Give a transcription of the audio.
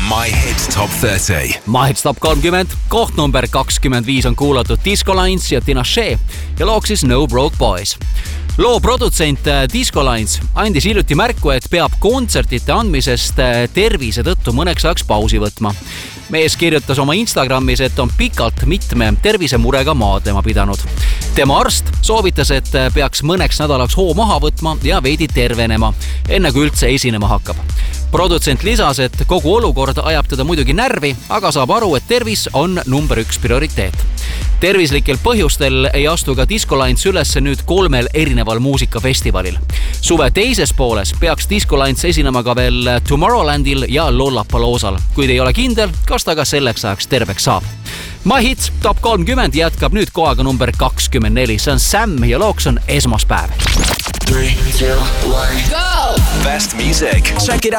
My Hits Top 30. My Hits Top 30, koht number 25 on kuulatud Disco Lines ja Tinashe ja looks siis No Broke Boys. Loo produtsent Disco Lines andis hiljuti märku, et peab kontsertite andmisest tervise tõttu mõneks ajaks pausi võtma. Mees kirjutas oma Instagramis, et on pikalt mitme tervisemurega maadlema pidanud. Tema arst soovitas, et peaks mõneks nädalaks hoo maha võtma ja veidi tervenema, enne kui üldse esinema hakkab. Produtsent lisas, et kogu olukord ajab teda muidugi närvi, aga saab aru, et tervis on number 1 prioriteet. Tervislikel põhjustel ei astu ka Disco Lines ülesse nüüd 3 erineval muusikafestivalil. Suve teises pooles peaks Disco Lines esinema ka veel Tomorrowlandil ja Lollapaloozal, kuid ei ole kindel, kas ta ka selleks ajaks terveks saab. My Hits Top 30 jätkab nüüd kohaga number 24. See on Sam ja looks on Esmaspäev. 3, 2, 1, go! Best music. Check it out.